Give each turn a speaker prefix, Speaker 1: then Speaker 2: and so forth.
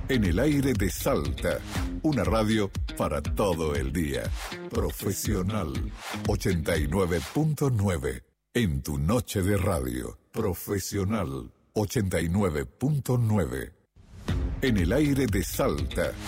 Speaker 1: En el aire de Salta, una radio para todo el día. Profesional 89.9. En tu noche de radio. Profesional 89.9. En el aire de Salta.